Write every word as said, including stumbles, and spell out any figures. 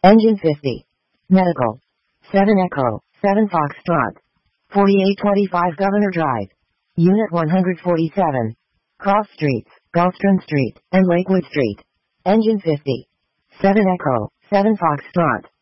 Engine fifty. Medical. seven Echo, seven Foxtrot. forty-eight twenty-five Governor Drive. Unit one forty-seven. Cross Streets, Gulfstream Street, and Lakewood Street. Engine fifty. seven Echo, seven Foxtrot.